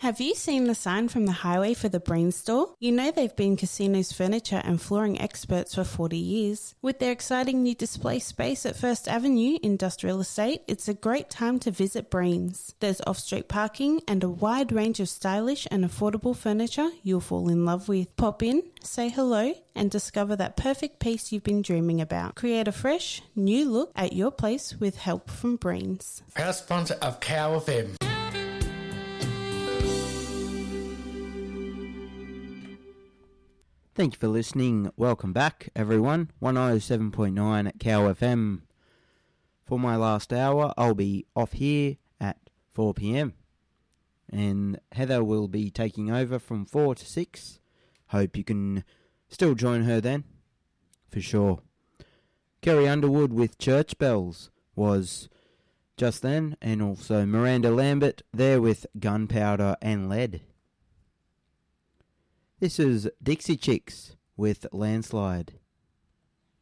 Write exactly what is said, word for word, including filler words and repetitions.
Have you seen the sign from the highway for the Breen store? You know they've been Casino's furniture and flooring experts for forty years. With their exciting new display space at First Avenue Industrial Estate, it's a great time to visit Breen's. There's off-street parking and a wide range of stylish and affordable furniture you'll fall in love with. Pop in, say hello, and discover that perfect piece you've been dreaming about. Create a fresh, new look at your place with help from Breen's. Our sponsor of Cow F M. Thank you for listening. Welcome back, everyone. one oh seven point nine at Cow F M. For my last hour, I'll be off here at four p.m. And Heather will be taking over from four to six. Hope you can still join her then, for sure. Kerry Underwood with Church Bells was just then, and also Miranda Lambert there with Gunpowder and Lead. This is Dixie Chicks with Landslide.